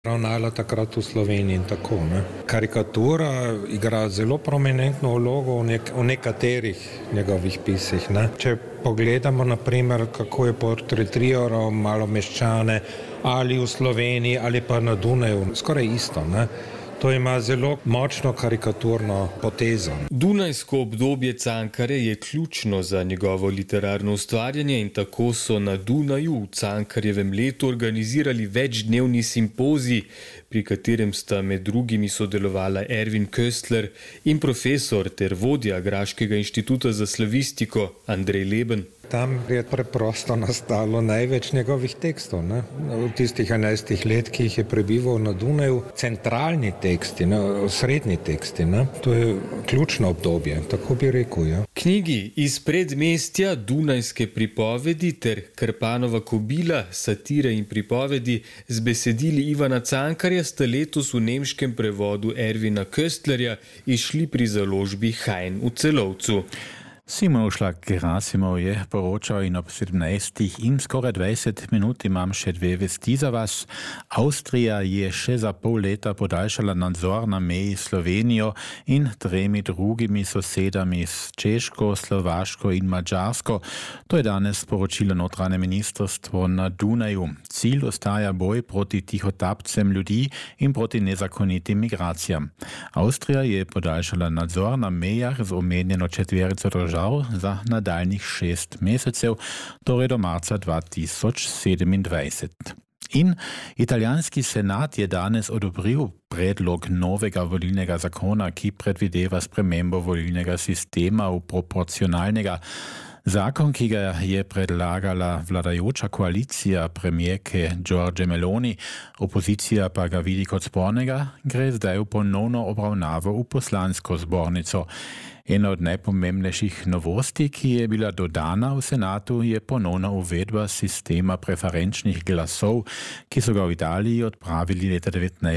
ravnala takrat v Sloveniji in tako. Ne. Karikatura igra zelo prominentno vlogo v nekaterih njegovih pisih. Ne. Če pogledamo, naprimer, kako je portretiral Malomeščane ali v Sloveniji ali pa na Dunaju, skoraj isto. Ne. To ima zelo močno karikaturno potezo. Dunajsko obdobje Cankarja je ključno za njegovo literarno ustvarjanje in tako so na Dunaju v Cankarjevem letu organizirali večdnevni simpozij, pri katerem sta med drugimi sodelovala Ervin Köstler in profesor ter vodja Graškega inštituta za slavistiko Andrej Leben. Tam je preprosto nastalo največ njegovih tekstov. Ne? V tistih 11 let, ki jih je prebival na Dunaju, centralni teksti, srednji teksti. Ne? To je ključno obdobje, tako bi rekel. Ja. Knjigi iz predmestja, Dunajske pripovedi ter Krpanova kobila, satire in pripovedi z besedili Ivana Cankarja sta letos v nemškem prevodu Ervina Köstlerja izšli pri založbi Hain v Celovcu. Simon Ušlak-Gerasimov je poročal in ob 17 in skoraj 20 minut imam še dve vesti za vas. Avstrija je še za pol leta podaljšala nadzor na meji s Slovenijo in 3 drugimi sosedami s Češko, Slovaško in Madžarsko. To je danes sporočilo notranje ministrstvo na Dunaju. Cilj ostaja boj proti tihotapcem ljudi in proti nezakonitim migracijam. Avstrija je podaljšala nadzor na mejah z omenjeno četverico držav za nadaljnjih 6 mesecev, torej do marca 2027. In italijanski senat je danes odobril predlog novega volilnega zakona, ki predvideva spremembo volilnega sistema v proporcionalnega. Zakon, ki ga je predlagala vladajoča koalicija premijerke Giorge Meloni, opozicija pa ga vidi kot spornega, gre zdaj v ponovno obravnavo v poslansko zbornico. Ena od najpomembnejših novosti, ki je bila dodana v senatu, je ponovna uvedba sistema preferenčnih glasov, ki so ga v Italiji odpravili leta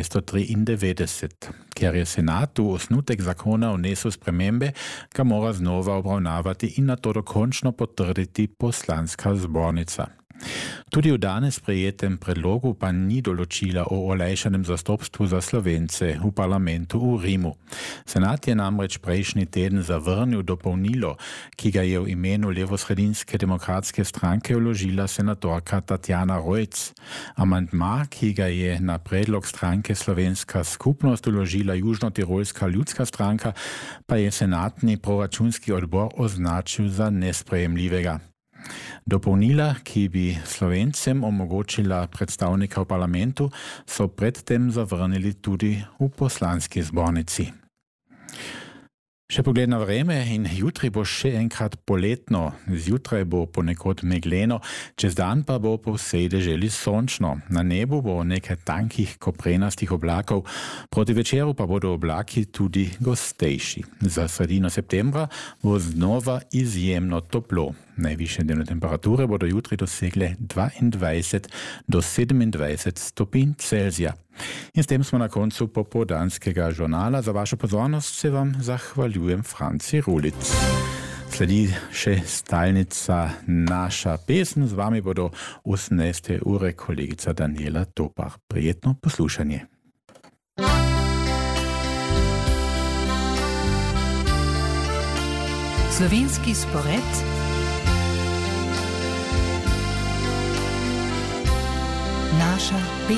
1993. Ker je senat v osnutek zakona vnesel spremembe, ga mora znova obravnavati in nato dokončno potrditi poslanska zbornica. Tudi v danes prejetem predlogu pa ni določila o olajšanem zastopstvu za Slovence v parlamentu v Rimu. Senat je namreč prejšnji teden zavrnil dopolnilo, ki ga je v imenu levosredinske demokratske stranke vložila senatorka Tatjana Rojc. Amandma, ki ga je na predlog stranke Slovenska skupnost vložila Južnotirolska ljudska stranka, pa je senatni proračunski odbor označil za nesprejemljivega. Dopolnila, ki bi Slovencem omogočila predstavnika v parlamentu, so predtem zavrnili tudi v poslanski zbornici. Še pogled na vreme in jutri bo še enkrat poletno. Zjutraj bo ponekod megleno, čez dan pa bo po vsej deželi sončno. Na nebu bo nekaj tankih koprenastih oblakov, proti večeru pa bodo oblaki tudi gostejši. Za sredino septembra bo znova izjemno toplo. Najvišje dnevne temperature bodo jutri dosegle 22 do 27 stopinj Celzija. In s tem smo na koncu popoldanskega žurnala. Za vašo pozornost se vam zahvaljujem, Franci Rulic. Sledi še stalnica Naša pesem. Z vami bodo 18. ure kolegica Daniela Topar. Prijetno poslušanje. Slovenski spored Naša pesem.